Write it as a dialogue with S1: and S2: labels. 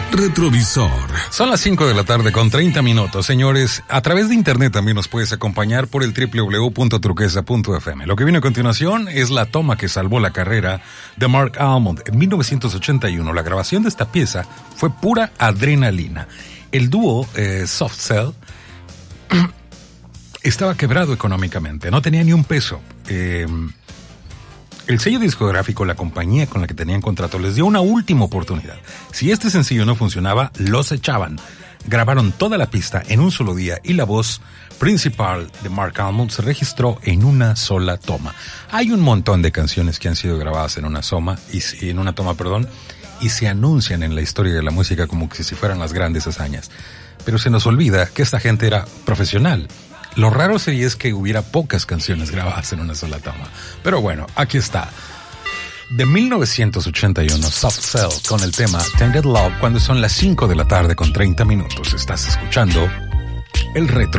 S1: retrovisor.
S2: Son las 5 de la tarde con 30 minutos, señores. A través de internet también nos puedes acompañar por el www.truqueza.fm. Lo que viene a continuación es la toma que salvó la carrera de Mark Almond. En 1981, la grabación de esta pieza fue pura adrenalina. El dúo Soft Cell estaba quebrado económicamente, no tenía ni un peso. El sello discográfico, la compañía con la que tenían contrato, les dio una última oportunidad. Si este sencillo no funcionaba, los echaban. Grabaron toda la pista en un solo día y la voz principal de Mark Almond se registró en una sola toma. Hay un montón de canciones que han sido grabadas en una toma, y se anuncian en la historia de la música como que si fueran las grandes hazañas. Pero se nos olvida que esta gente era profesional. Lo raro sería es que hubiera pocas canciones grabadas en una sola toma. Pero bueno, aquí está. De 1981, Soft Cell con el tema Tainted Love, cuando son las 5 de la tarde con 30 minutos. Estás escuchando el retro.